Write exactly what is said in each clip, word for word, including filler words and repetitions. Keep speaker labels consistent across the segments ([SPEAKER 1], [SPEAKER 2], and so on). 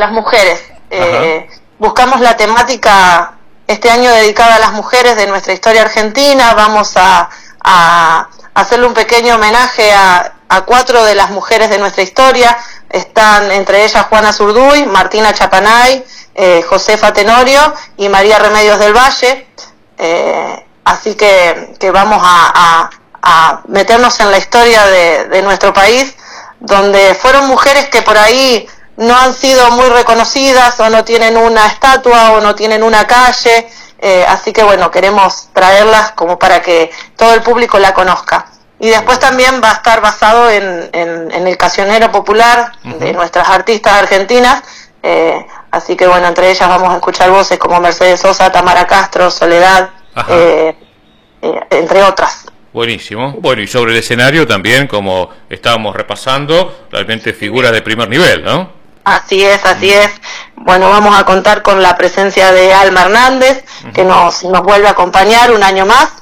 [SPEAKER 1] las mujeres. Eh, buscamos la temática este año dedicada a las mujeres de nuestra historia argentina. Vamos a, a hacerle un pequeño homenaje a, a cuatro de las mujeres de nuestra historia. Están entre ellas Juana Zurduy, Martina Chapanay, eh, Josefa Tenorio y María Remedios del Valle. Eh, así que, que vamos a, a, a meternos en la historia de, de nuestro país, donde fueron mujeres que por ahí no han sido muy reconocidas, o no tienen una estatua, o no tienen una calle, eh, así que bueno, queremos traerlas como para que todo el público la conozca. Y después también va a estar basado en, en, en el cancionero popular de nuestras artistas argentinas, eh, así que bueno, entre ellas vamos a escuchar voces como Mercedes Sosa, Tamara Castro, Soledad, eh, eh, entre otras.
[SPEAKER 2] Buenísimo. Bueno, y sobre el escenario también, como estábamos repasando, realmente figuras de primer nivel, ¿no?
[SPEAKER 1] Así es, así es. Bueno, vamos a contar con la presencia de Alma Hernández, uh-huh. que nos, nos vuelve a acompañar un año más.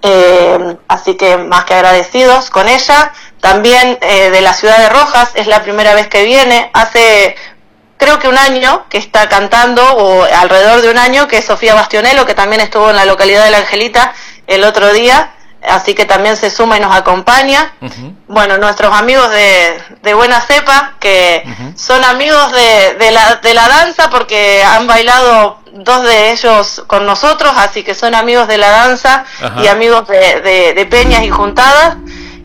[SPEAKER 1] Eh, así que más que agradecidos con ella. También eh, de la ciudad de Rojas, es la primera vez que viene, hace creo que un año que está cantando, o alrededor de un año, que es Sofía Bastionello, que también estuvo en la localidad de La Angelita el otro día, así que también se suma y nos acompaña. Uh-huh. Bueno, nuestros amigos de, de Buena Cepa, que uh-huh. son amigos de, de, la, de la danza, porque han bailado dos de ellos con nosotros, así que son amigos de la danza. Ajá. Y amigos de, de, de peñas y juntadas.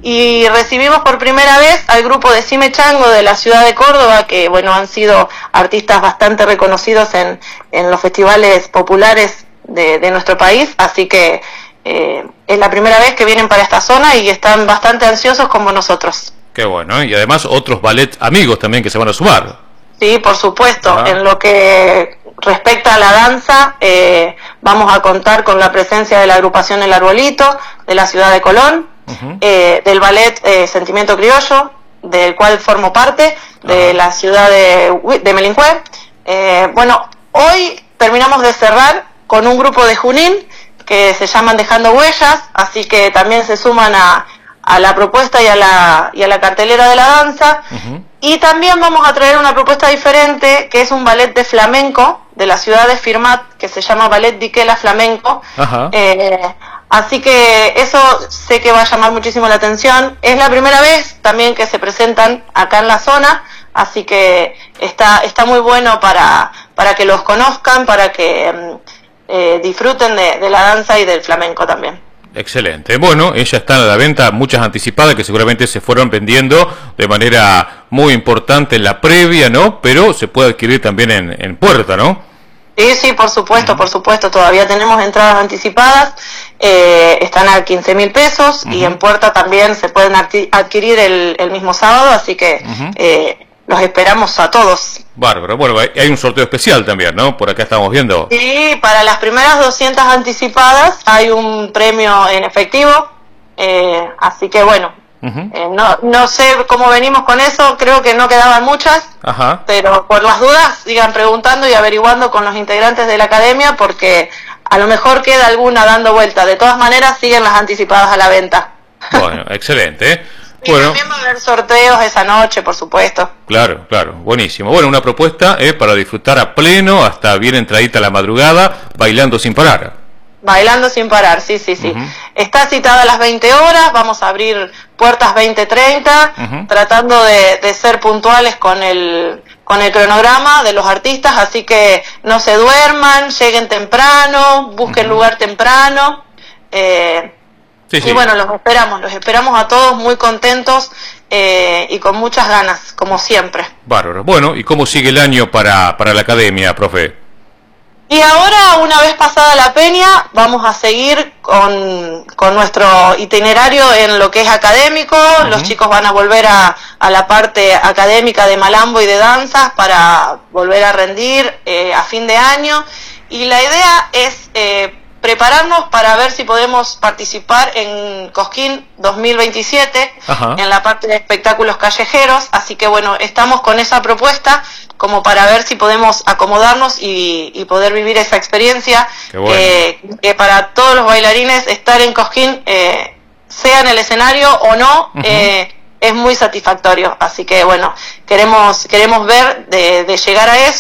[SPEAKER 1] Y recibimos por primera vez al grupo de Cime Chango de la ciudad de Córdoba, que bueno, han sido artistas bastante reconocidos en, en los festivales populares de, de nuestro país, así que eh, es la primera vez que vienen para esta zona y están bastante ansiosos como nosotros.
[SPEAKER 2] Qué bueno, ¿eh? Y además otros ballet amigos también que se van a sumar.
[SPEAKER 1] Sí, por supuesto. Ajá. En lo que respecta a la danza, eh, vamos a contar con la presencia de la agrupación El Arbolito, de la ciudad de Colón, uh-huh. eh, del ballet eh, Sentimiento Criollo, del cual formo parte, de Ajá. la ciudad de, de Melincue. Eh, bueno, hoy terminamos de cerrar con un grupo de Junín, que se llaman Dejando Huellas, así que también se suman a, a la propuesta y a la, y a la cartelera de la danza. Uh-huh. Y también vamos a traer una propuesta diferente, que es un ballet de flamenco de la ciudad de Firmat, que se llama Ballet Diquela Flamenco. Eh, así que eso sé que va a llamar muchísimo la atención. Es la primera vez también que se presentan acá en la zona, así que está, está muy bueno para, para que los conozcan, para que eh, disfruten de, de la danza y del flamenco también.
[SPEAKER 2] Excelente. Bueno, ella está a la venta, muchas anticipadas que seguramente se fueron vendiendo de manera muy importante en la previa, ¿no? Pero se puede adquirir también en, en puerta, ¿no?
[SPEAKER 1] Sí, sí, por supuesto, uh-huh. por supuesto. Todavía tenemos entradas anticipadas, eh, están a quince mil pesos uh-huh. y en puerta también se pueden adquirir el, el mismo sábado, así que uh-huh. eh, los esperamos a todos.
[SPEAKER 2] Bárbaro. Bueno, hay un sorteo especial también, ¿no? Por acá estamos viendo.
[SPEAKER 1] Sí, para las primeras doscientas anticipadas hay un premio en efectivo, eh, así que bueno, uh-huh. eh, no, no sé cómo venimos con eso, creo que no quedaban muchas, Ajá. pero por las dudas sigan preguntando y averiguando con los integrantes de la academia, porque a lo mejor queda alguna dando vuelta. De todas maneras siguen las anticipadas a la venta.
[SPEAKER 2] Bueno, excelente.
[SPEAKER 1] Y
[SPEAKER 2] bueno,
[SPEAKER 1] también va a haber sorteos esa noche, por supuesto.
[SPEAKER 2] Claro, claro, buenísimo. Bueno, una propuesta es eh, para disfrutar a pleno, hasta bien entradita la madrugada, bailando sin parar.
[SPEAKER 1] Bailando sin parar, sí, sí, sí. Uh-huh. Está citada a las veinte horas, vamos a abrir puertas veinte treinta, uh-huh. tratando de, de ser puntuales con el, con el cronograma de los artistas, así que no se duerman, lleguen temprano, busquen uh-huh. lugar temprano. Eh, Sí, sí. Y bueno, los esperamos, los esperamos a todos muy contentos eh, y con muchas ganas, como siempre.
[SPEAKER 2] Bárbaro. Bueno, ¿y cómo sigue el año para, para la academia, profe?
[SPEAKER 1] Y ahora, una vez pasada la peña, vamos a seguir con, con nuestro itinerario en lo que es académico. Uh-huh. Los chicos van a volver a, a la parte académica de malambo y de danzas para volver a rendir eh, a fin de año. Y la idea es Eh, prepararnos para ver si podemos participar en Cosquín dos mil veintisiete, Ajá. en la parte de espectáculos callejeros, así que bueno, estamos con esa propuesta como para ver si podemos acomodarnos y, y poder vivir esa experiencia, bueno. que, que para todos los bailarines estar en Cosquín, eh, sea en el escenario o no, uh-huh. eh, es muy satisfactorio, así que bueno, queremos, queremos ver de, de llegar a eso.